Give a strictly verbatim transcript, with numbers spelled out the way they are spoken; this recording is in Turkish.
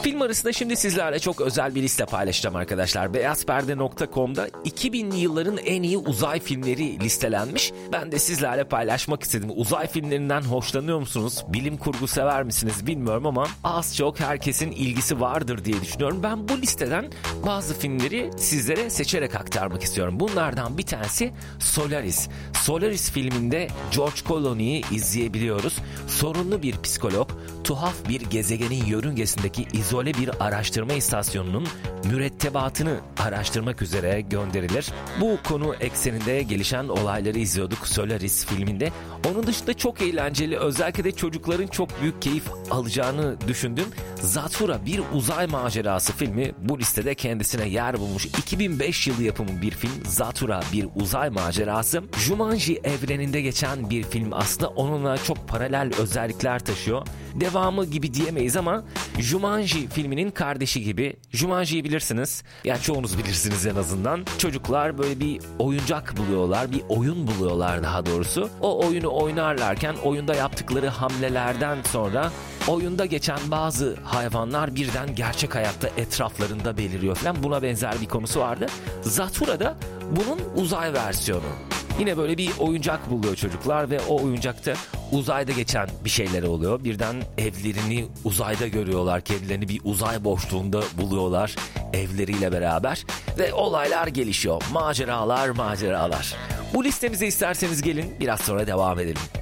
Film arasında şimdi sizlerle çok özel bir liste paylaşacağım arkadaşlar. beyaz perde nokta com'da iki binli yılların en iyi uzay filmleri listelenmiş. Ben de sizlerle paylaşmak istedim. Uzay filmlerinden hoşlanıyor musunuz? Bilim kurgu sever misiniz bilmiyorum ama az çok herkesin ilgisi vardır diye düşünüyorum. Ben bu listeden bazı filmleri sizlere seçerek aktarmak istiyorum. Bunlardan bir tanesi Solaris. Solaris filminde George Clooney'i izleyebiliyoruz. Sorunlu bir psikolog, tuhaf bir gezegenin yörüngesindeki izole bir araştırma istasyonunun mürettebatını araştırmak üzere gönderilir. Bu konu ekseninde gelişen olayları izliyorduk Solaris filminde. Onun dışında çok eğlenceli, özellikle de çocukların çok büyük keyif alacağını düşündüm. Zathura bir uzay macerası filmi bu listede kendisine yer bulmuş. iki bin beş yılı yapımı bir film Zathura bir uzay macerası. Jumanji evreninde geçen bir film, aslında onunla çok paralel özellikler taşıyor. Devamı gibi diyemeyiz ama Jumanji filminin kardeşi gibi. Jumanji'yi bilirsiniz. Yani çoğunuz bilirsiniz en azından. Çocuklar böyle bir oyuncak buluyorlar. Bir oyun buluyorlar daha doğrusu. O oyunu oynarlarken oyunda yaptıkları hamlelerden sonra oyunda geçen bazı hayvanlar birden gerçek hayatta etraflarında beliriyor falan. Buna benzer bir konusu vardı. Zathura da bunun uzay versiyonu. Yine böyle bir oyuncak buluyor çocuklar ve o oyuncakta uzayda geçen bir şeyler oluyor. Birden evlerini uzayda görüyorlar. Kendilerini bir uzay boşluğunda buluyorlar evleriyle beraber. Ve olaylar gelişiyor. Maceralar maceralar. Bu listemize isterseniz gelin biraz sonra devam edelim.